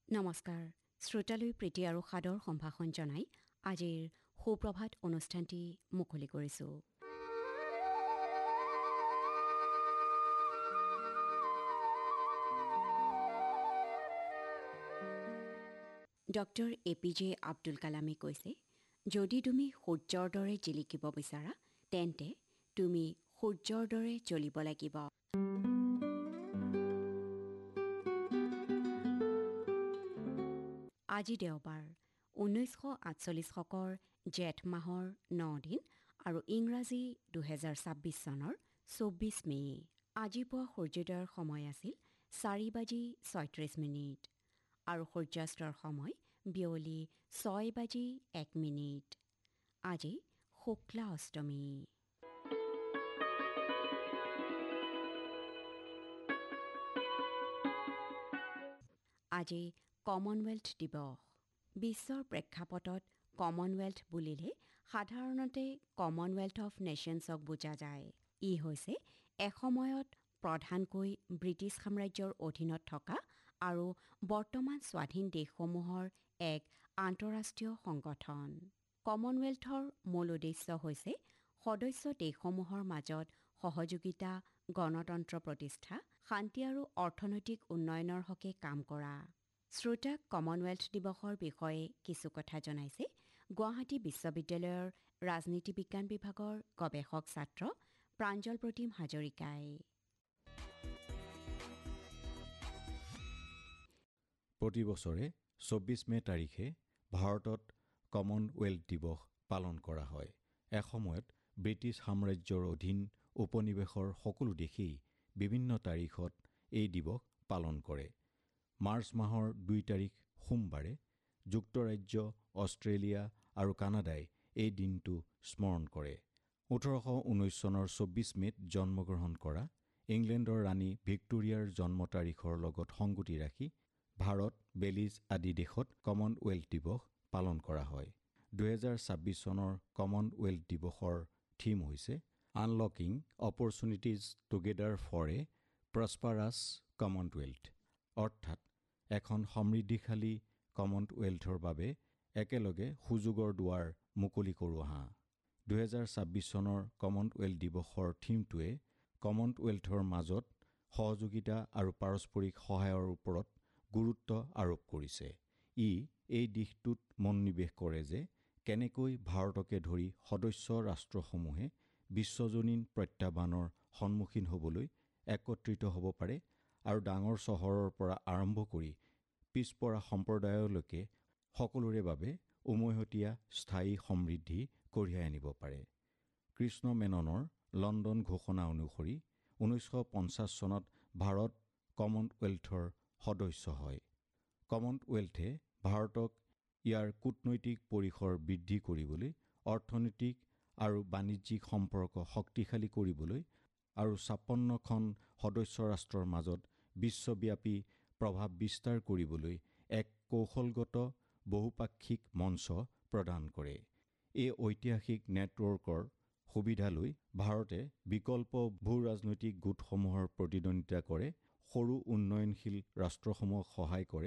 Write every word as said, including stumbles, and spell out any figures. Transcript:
নমস্কাৰ, শ্ৰোতালৈ প্ৰীতি আৰু সাদৰ সম্ভাষণ জনাই আজিৰ সুপ্ৰভাত অনুষ্ঠানটি মুকলি কৰিছোঁ। Doctor A P J Abdul কালামে কৈছে, যদি তুমি সূৰ্যৰ দৰে জিলিকিব বিচাৰা তেন্তে তুমি সূৰ্যৰ দৰে জ্বলিব লাগিব। আজি দেওবাৰ, ঊনৈছশ আঠচল্লিছ শকৰ জেঠ মাহৰ ন দিন আৰু ইংৰাজী দুহেজাৰ ছাব্বিছ চনৰ চৌব্বিছ মে'। আজি পুৱা সূৰ্যোদয়ৰ সময় আছিল চাৰি বাজি ছয়ত্ৰিছ মিনিট আৰু সূৰ্যাস্তৰ সময় বিয়লি ছয় বাজি এক মিনিট। আজি শুক্লা অষ্টমী। আজি কমনৱেল্থ দিৱস। বিশ্বৰ প্ৰেক্ষাপটত কমনৱেল্থ বুলিলে সাধাৰণতে কমনৱেল্থ অফ নেশ্যনছক বুজা যায়। ই হৈছে এসময়ত প্ৰধানকৈ ব্ৰিটিছ সাম্ৰাজ্যৰ অধীনত থকা আৰু বৰ্তমান স্বাধীন দেশসমূহৰ এক আন্তঃৰাষ্ট্ৰীয় সংগঠন। কমনৱেল্থৰ মূল উদ্দেশ্য হৈছে সদস্য দেশসমূহৰ মাজত সহযোগিতা, গণতন্ত্ৰ প্ৰতিষ্ঠা, শান্তি আৰু অৰ্থনৈতিক উন্নয়নৰ হকে কাম কৰা। শ্ৰোতাক কমনৱেল্থ দিৱসৰ বিষয়ে কিছু কথা জনাইছে গুৱাহাটী বিশ্ববিদ্যালয়ৰ ৰাজনীতি বিজ্ঞান বিভাগৰ গৱেষক ছাত্ৰ প্ৰাঞ্জল প্ৰতিম হাজৰিকাই। প্ৰতি বছৰে চৌব্বিছ মে' তাৰিখে ভাৰতত কমনৱেল্থ দিৱস পালন কৰা হয়। এসময়ত ব্ৰিটিছ সাম্ৰাজ্যৰ অধীন উপনিৱেশৰ সকলো দেশেই বিভিন্ন তাৰিখত এই দিৱস পালন কৰে। মাৰ্চ মাহৰ দুই তাৰিখ সোমবাৰে যুক্তৰাজ্য, অষ্ট্ৰেলিয়া আৰু কানাডাই এই দিনটো স্মৰণ কৰে। ওঠৰশ ঊনৈছ চনৰ চৌব্বিছ মে'ত জন্মগ্ৰহণ কৰা ইংলেণ্ডৰ ৰাণী ভিক্টোৰিয়াৰ জন্ম তাৰিখৰ লগত সংগতি ৰাখি ভাৰত, বেলিজ আদি দেশত কমনৱেল্থ দিৱস পালন কৰা হয়। দুহেজাৰ ছাব্বিছ চনৰ কমনৱেল্থ দিৱসৰ থিম হৈছে unlocking opportunities together for A প্ৰস্পাৰাছ Commonwealth, অৰ্থাৎ এখন সমৃদ্ধিশালী কমনৱেল্থৰ বাবে একেলগে সুযোগৰ দুৱাৰ মুকলি কৰোঁ আহা। দুহেজাৰ ছাব্বিছ চনৰ কমনৱেল্থ দিৱসৰ থিমটোৱে কমনৱেল্থৰ মাজত সহযোগিতা আৰু পাৰস্পৰিক সহায়ৰ ওপৰত গুৰুত্ব আৰোপ কৰিছে। ই এই দিশটোত মনোনিৱেশ কৰে যে কেনেকৈ ভাৰতকে ধৰি সদস্য ৰাষ্ট্ৰসমূহে বিশ্বজনীন প্ৰত্যাহ্বানৰ সন্মুখীন হ'বলৈ একত্ৰিত হ'ব পাৰে আৰু ডাঙৰ চহৰৰ পৰা আৰম্ভ কৰি পিছপৰা সম্প্ৰদায়লৈকে সকলোৰে বাবে উমৈহতীয়া স্থায়ী সমৃদ্ধি কঢ়িয়াই আনিব পাৰে। কৃষ্ণ মেননৰ লণ্ডন ঘোষণা অনুসৰি ঊনৈছশ পঞ্চাছ চনত ভাৰত কমনৱেল্থৰ সদস্য হয়। কমনৱেল্থে ভাৰতক ইয়াৰ কূটনৈতিক পৰিসৰ বৃদ্ধি কৰিবলৈ, অৰ্থনৈতিক আৰু বাণিজ্যিক সম্পৰ্ক শক্তিশালী কৰিবলৈ আৰু ছাপন্নখন সদস্য ৰাষ্ট্ৰৰ মাজত বিশ্বব্যাপী প্ৰভাৱ বিস্তাৰ কৰিবলৈ এক কৌশলগত বহুপাক্ষিক মঞ্চ প্ৰদান কৰে। এই ঐতিহাসিক নেটৱৰ্কৰ সুবিধা লৈ ভাৰতে বিকল্প ভূ-ৰাজনৈতিক গোটসমূহৰ প্ৰতিদ্বন্দ্বিতা কৰে, সৰু উন্নয়নশীল ৰাষ্ট্ৰসমূহক সহায় কৰে